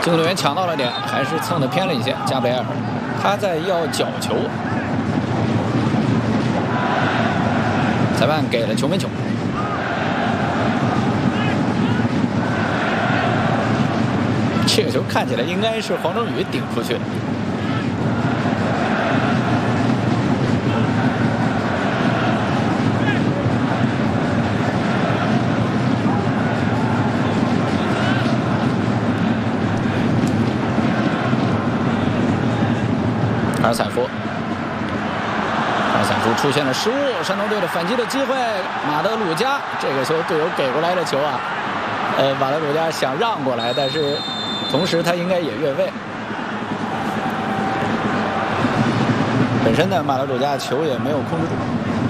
进攻队员抢到了点，还是蹭得偏了一些。加布雷尔，他在要角球，裁判给了球门球。这个球看起来应该是黄忠宇顶出去的。阿尔散夫出现了失误，山东队的反击的机会。马德鲁加这个球队友给过来的球啊，马德鲁加想让过来，但是同时他应该也越位。本身呢，马德鲁加球也没有控制住。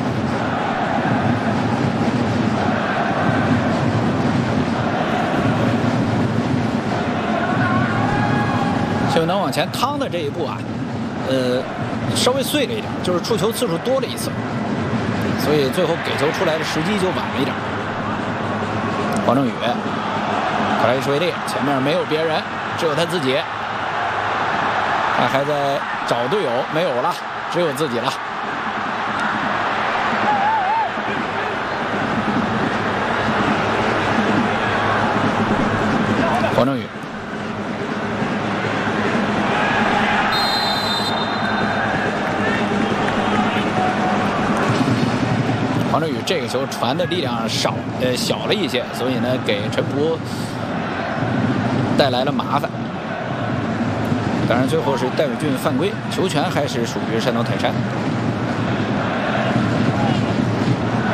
就能往前趟的这一步啊。稍微碎了一点，就是触球次数多了一次，所以最后给球出来的时机就晚了一点。黄正宇，克莱什维利前面没有别人，只有他自己，他还在找队友，没有了，只有自己了。黄正宇。黄正宇这个球传的力量小了一些，所以呢给陈博带来了麻烦。当然最后是戴伟俊犯规，球权还是属于山东泰山。